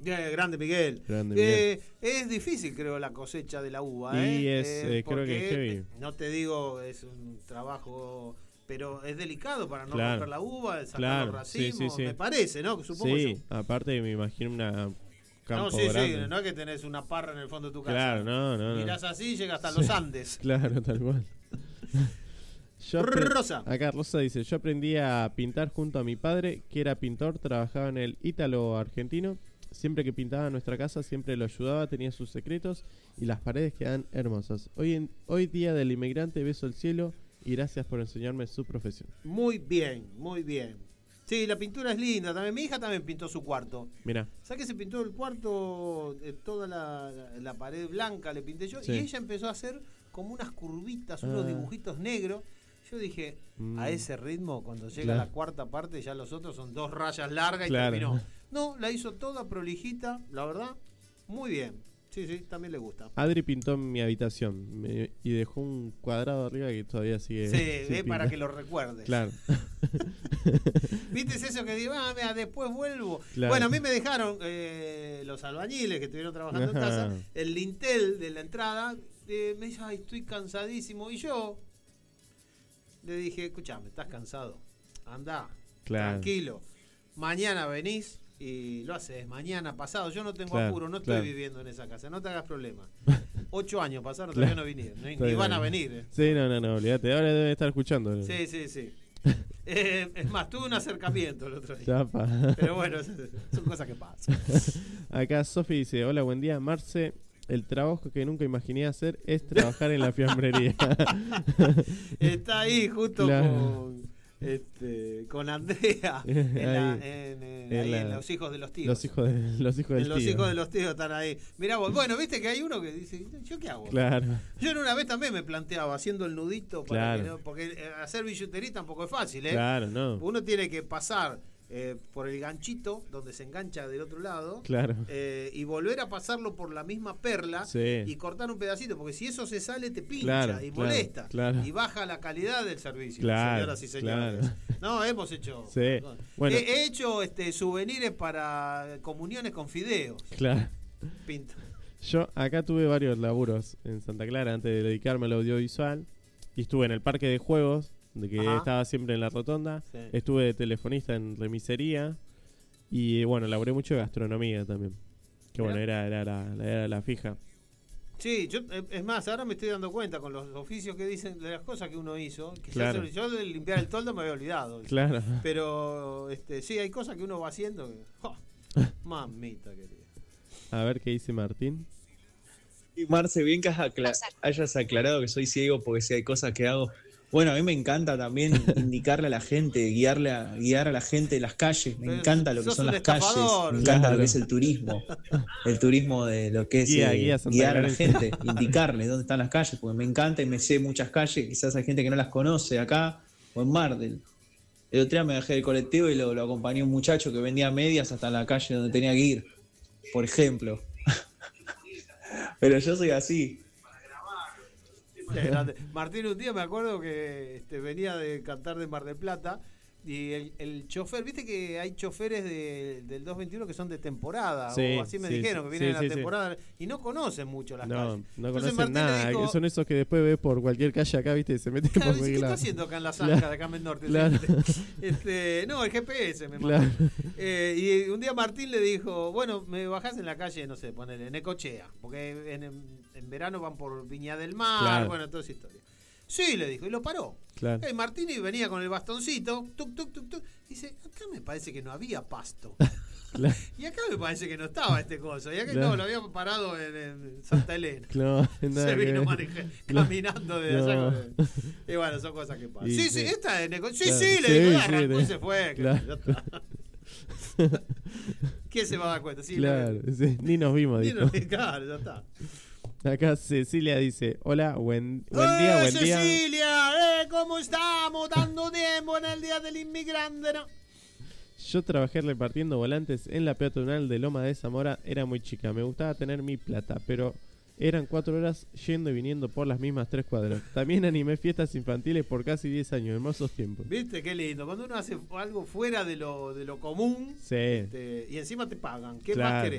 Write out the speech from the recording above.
Qué grande Miguel. Grande Miguel. Es difícil, creo, la cosecha de la uva. Y creo que es heavy. No te digo, es un trabajo, pero es delicado para no Claro. romper la uva, sacar Claro, los racimos. sí, sí, sí. Me parece, ¿no? Supongo Sí, yo. aparte me imagino una campo No, sí, grande. sí, no es que tenés una parra en el fondo de tu casa. Claro, no. Mirás así y llega hasta los Andes. Claro, tal cual. Rosa. Acá Rosa dice, yo aprendí a pintar junto a mi padre, que era pintor, trabajaba en el Ítalo argentino. Siempre que pintaba nuestra casa, siempre lo ayudaba, tenía sus secretos y las paredes quedan hermosas. Hoy día del inmigrante, beso al cielo y gracias por enseñarme su profesión. Muy bien, muy bien. Sí, la pintura es linda también. Mi hija también pintó su cuarto. Mirá. ¿Sabes que se pintó el cuarto, toda la pared blanca le pinté yo? Sí. Y ella empezó a hacer como unas curvitas, unos dibujitos negros. Yo dije, a ese ritmo, cuando llega la cuarta parte, ya los otros son 2 rayas largas y terminó. No, la hizo toda prolijita, la verdad, muy bien. Sí, también le gusta. Adri pintó en mi habitación y dejó un cuadrado arriba que todavía sigue. Sí, para que lo recuerdes. Claro. ¿Viste eso que digo? Mira, después vuelvo. Claro. Bueno, a mí me dejaron los albañiles que estuvieron trabajando en casa, el lintel de la entrada, me dice, ay, estoy cansadísimo. Y yo le dije, escuchame, ¿estás cansado? Andá, tranquilo. Mañana venís y lo haces, mañana, pasado. Yo no tengo apuro, no estoy viviendo en esa casa, no te hagas problema. 8 años pasaron, todavía no vinieron, ni van a venir. Sí, no, olvídate, ahora deben estar escuchando. Sí. Es más, tuve un acercamiento el otro día. Chapa. Pero bueno, son cosas que pasan. Acá Sofi dice, hola, buen día, Marce. El trabajo que nunca imaginé hacer es trabajar en la fiambrería. Está ahí justo con Andrea en Los Hijos de los Tíos. Los hijos de los tíos están ahí. Mirá vos, bueno, viste que hay uno que dice, ¿yo qué hago? Claro. Yo en una vez también me planteaba haciendo el nudito para que no, porque hacer billutería tampoco es fácil, ¿eh? Claro, no. Uno tiene que pasar por el ganchito donde se engancha del otro lado, y volver a pasarlo por la misma perla y cortar un pedacito, porque si eso se sale te pincha y molesta y baja la calidad del servicio, señoras y señores. No, hemos hecho bueno. He hecho souvenirs para comuniones con fideos. Pinto. Yo acá tuve varios laburos en Santa Clara antes de dedicarme al audiovisual y estuve en el parque de juegos, de que estaba siempre en la rotonda. Estuve de telefonista en remisería y bueno, laburé mucho de gastronomía también, que bueno, era la fija. Sí, es más, ahora me estoy dando cuenta con los oficios que dicen de las cosas que uno hizo, que yo de limpiar el toldo me había olvidado. Pero sí, hay cosas que uno va haciendo que, mamita querida. A ver qué dice Martín. Y Marce, bien que hayas aclarado que soy ciego, porque si hay cosas que hago. Bueno, a mí me encanta también indicarle a la gente, guiar a la gente en las calles. Me encanta lo que son las calles, me encanta lo que es el turismo de lo que es guiar a la gente, indicarle dónde están las calles, porque me encanta y me sé muchas calles, quizás hay gente que no las conoce acá o en Mardel. El otro día me bajé del colectivo y lo acompañé un muchacho que vendía medias hasta la calle donde tenía que ir, por ejemplo. Pero yo soy así. Martín, un día me acuerdo que venía de cantar de Mar del Plata y el chofer, viste que hay choferes del 221 que son de temporada, o así me dijeron, que vienen en la temporada y no conocen mucho las calles. No conocen nada, dijo, son esos que después ves por cualquier calle acá, viste, y se meten por ¿qué está haciendo acá en la zanja de Camel Norte? No, el GPS me mandó. Y un día Martín le dijo, bueno, me bajás en la calle, no sé, ponele, Necochea, porque en verano van por Viña del Mar, bueno, toda esa historia. Sí, le dijo, y lo paró. Martini venía con el bastoncito, tuc, tuc, tuc, tuc. Dice, acá me parece que no había pasto. Y acá me parece que no estaba este coso. Y acá no, lo había parado en Santa Elena. Se vino caminando de allá. Y bueno, son cosas que pasan. Sí, esta es Sí, le dijo, arrancó y se fue. Ya está. ¿Quién se va a dar cuenta? Ni nos vimos. Claro, ya está. Acá Cecilia dice, hola, buen día, buen día. Cecilia, ¿cómo estamos? Dando tiempo en el Día del Inmigrante, ¿no? Yo trabajé repartiendo volantes en la peatonal de Loma de Zamora, era muy chica, me gustaba tener mi plata, pero eran 4 horas yendo y viniendo por las mismas 3 cuadras. También animé fiestas infantiles por casi 10 años, hermosos tiempos. ¿Viste? Qué lindo, cuando uno hace algo fuera de lo común, y encima te pagan, ¿qué más querés?